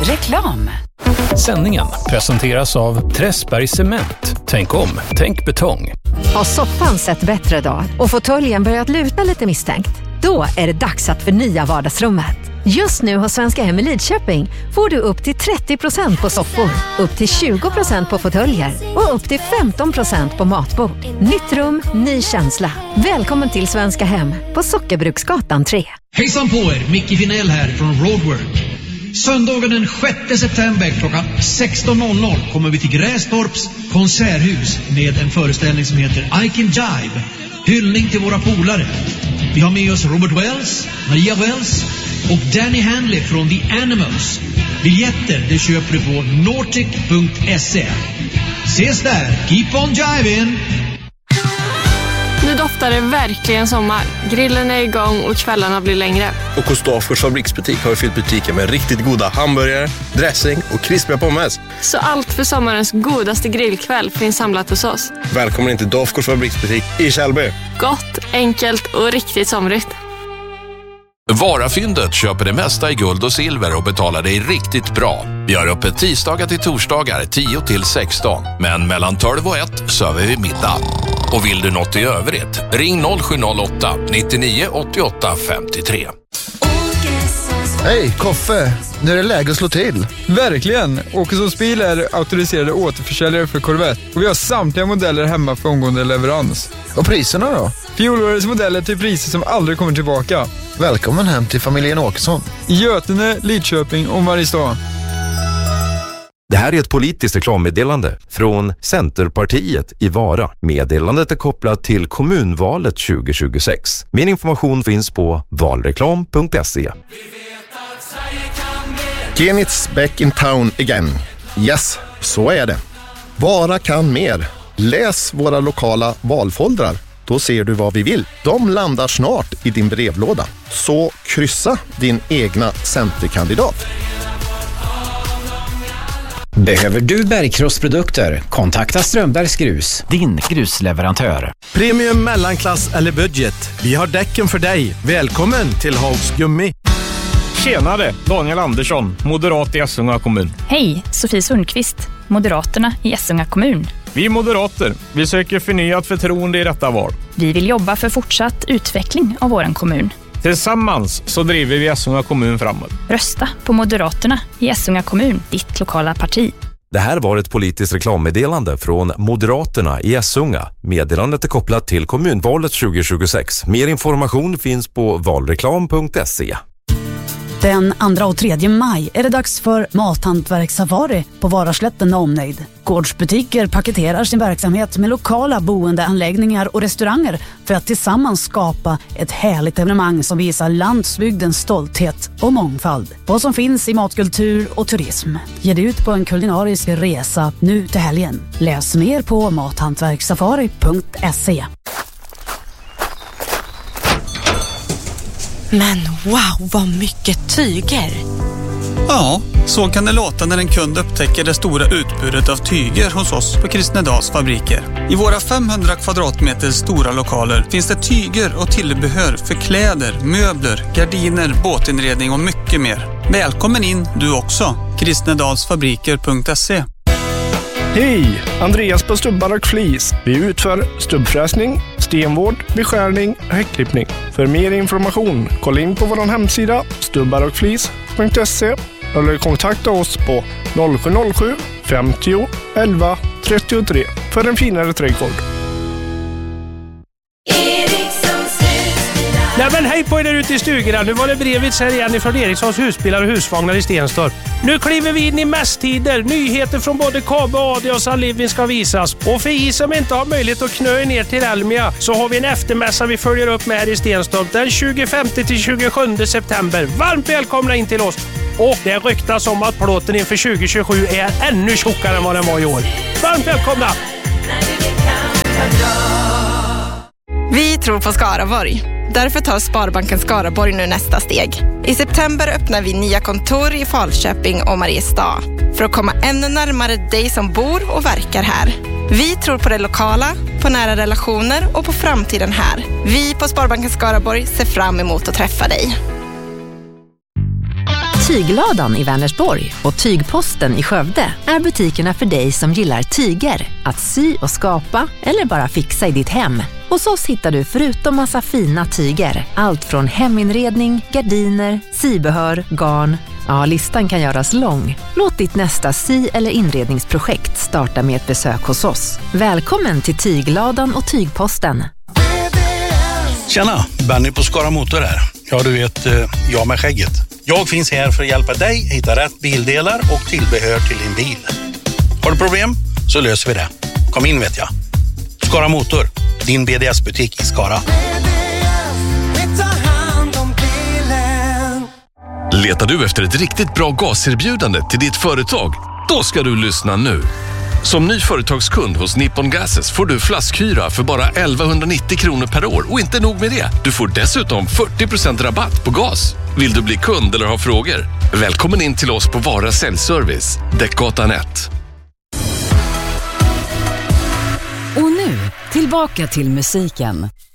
Reklam. Sändningen presenteras av Träsberg Cement. Tänk om, tänk betong. Har soffan sett bättre dag och fåtöljen börjat luta lite misstänkt? Då är det dags att förnya vardagsrummet. Just nu har Svenska Hem i Lidköping får du upp till 30% på soffor, upp till 20% på fåtöljer och upp till 15% på matbord. Nytt rum, ny känsla. Välkommen till Svenska Hem på Sockerbruksgatan 3. Hejsan på er, Micke Vinell här från Roadwork. Söndagen den 6 september klockan 16.00 kommer vi till Grästorps konserthus med en föreställning som heter I Can Jive. Hyllning till våra polare. Vi har med oss Robert Wells, Maria Wells och Danny Hanley från The Animals. Biljetter det köper du på nortic.se. Ses där, keep on jiving! Nu doftar det verkligen sommar. Grillen är igång och kvällarna blir längre. Och hos Dafgårds fabriksbutik har vi fyllt butiken med riktigt goda hamburgare, dressing och krispiga pommes. Så allt för sommarens godaste grillkväll finns samlat hos oss. Välkommen in till Dafgårds fabriksbutik i Kjellby. Gott, enkelt och riktigt somrigt. Varafyndet köper det mesta i guld och silver och betalar dig riktigt bra. Vi har öppet tisdagar till torsdagar 10 till 16. Men mellan 12 och 1 söver vi middag. Och vill du något i övrigt, ring 0708 99 88 53. Hej, Koffe. Nu är det läge att slå till. Verkligen. Åkessons bil är auktoriserade återförsäljare för Corvette. Och vi har samtliga modeller hemma för omgående leverans. Och priserna då? Fjolårets modeller till priser som aldrig kommer tillbaka. Välkommen hem till familjen Åkesson. I Götene, Lidköping och Mariestad. Det här är ett politiskt reklammeddelande från Centerpartiet i Vara. Meddelandet är kopplat till kommunvalet 2026. Mer information finns på valreklam.se. Genitz back in town again. Yes, så är det. Vara kan mer. Läs våra lokala valfoldrar. Då ser du vad vi vill. De landar snart i din brevlåda. Så kryssa din egna centerkandidat. Behöver du bergkrossprodukter? Kontakta Strömbergs Grus, din grusleverantör. Premium, mellanklass eller budget. Vi har däcken för dig. Välkommen till Hags Gummi. Tjenare, Daniel Andersson, moderat i Essunga kommun. Hej, Sofie Sundqvist, Moderaterna i Essunga kommun. Vi moderater, vi söker förnyat förtroende i detta val. Vi vill jobba för fortsatt utveckling av vår kommun. Tillsammans så driver vi Essunga kommun framåt. Rösta på Moderaterna i Essunga kommun, ditt lokala parti. Det här var ett politiskt reklammeddelande från Moderaterna i Essunga. Meddelandet är kopplat till kommunvalet 2026. Mer information finns på valreklam.se. Den 2 och 3 maj är det dags för mathantverkssafari på Varaslätten och omnejd. Gårdsbutiker paketerar sin verksamhet med lokala boendeanläggningar och restauranger för att tillsammans skapa ett härligt evenemang som visar landsbygdens stolthet och mångfald. Vad som finns i matkultur och turism. Ge dig ut på en kulinarisk resa nu till helgen. Läs mer på mathantverkssafari.se. Men wow, vad mycket tyger! Ja, så kan det låta när en kund upptäcker det stora utbudet av tyger hos oss på Kristnedals fabriker. I våra 500 kvadratmeter stora lokaler finns det tyger och tillbehör för kläder, möbler, gardiner, båtinredning och mycket mer. Välkommen in du också. Kristnedalsfabriker.se. Hej! Andreas på Stubbar och Flis. Vi utför stubbfräsning, stenvård, beskärning och häckklippning. För mer information, kolla in på vår hemsida stubbarochflis.se eller kontakta oss på 0707 50 11 33 för en finare trädgård. Nej men hej på er där ute i stugorna. Nu var det Brevits här igen ifrån Erikssons husbilar och husvagnar i Stenstorp. Nu kliver vi in i mässtider. Nyheter från både KB, AD och Sun Living ska visas. Och för er som inte har möjlighet att knö ner till Elmia så har vi en eftermässa vi följer upp med här i Stenstorp den 25 till 27 september. Varmt välkomna in till oss. Och det ryktas om att plåten inför 2027 är ännu tjockare än vad den var i år. Varmt välkomna! Vi tror på Skaraborg. Därför tar Sparbanken Skaraborg nu nästa steg. I september öppnar vi nya kontor i Falköping och Mariestad för att komma ännu närmare dig som bor och verkar här. Vi tror på det lokala, på nära relationer och på framtiden här. Vi på Sparbanken Skaraborg ser fram emot att träffa dig. Tygladan i Vänersborg och Tygposten i Skövde är butikerna för dig som gillar tyger, att sy och skapa eller bara fixa i ditt hem. Hos oss hittar du förutom massa fina tyger, allt från heminredning, gardiner, sybehör, garn. Ja, listan kan göras lång. Låt ditt nästa sy- eller inredningsprojekt starta med ett besök hos oss. Välkommen till Tygladan och Tygposten. Tjena, Benny på Skara Motor här. Ja, du vet, jag med skägget. Jag finns här för att hjälpa dig hitta rätt bildelar och tillbehör till din bil. Har du problem så löser vi det. Kom in vet jag. Skara Motor, din BDS-butik i Skara. Letar du efter ett riktigt bra gaserbjudande till ditt företag? Då ska du lyssna nu. Som ny företagskund hos Nippon Gases får du flaskhyra för bara 1190 kronor per år. Och inte nog med det, du får dessutom 40% rabatt på gas. Vill du bli kund eller ha frågor? Välkommen in till oss på Vara Säljservice, Däckgatan 1. Och nu, tillbaka till musiken.